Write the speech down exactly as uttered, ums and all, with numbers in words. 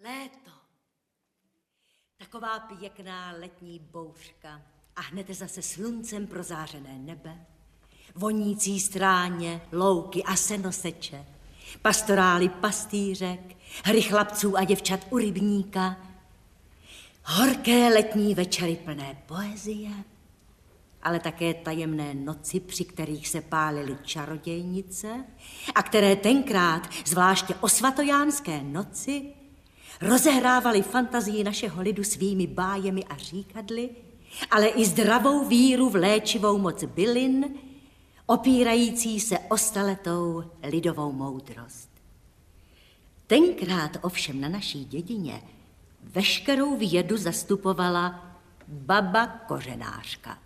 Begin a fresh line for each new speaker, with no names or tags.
Léto. Taková pěkná letní bouřka a hned zase sluncem prozářené nebe, vonící stráně, louky a senoseče, pastorály pastýřek, hry chlapců a děvčat u rybníka, horké letní večery plné poezie, ale také tajemné noci, při kterých se pálily čarodějnice a které tenkrát, zvláště o svatojánské noci, rozehrávaly fantazii našeho lidu svými bájemi a říkadly, ale i zdravou víru v léčivou moc bylin, opírající se o staletou lidovou moudrost. Tenkrát ovšem na naší dědině veškerou vědu zastupovala baba kořenářka.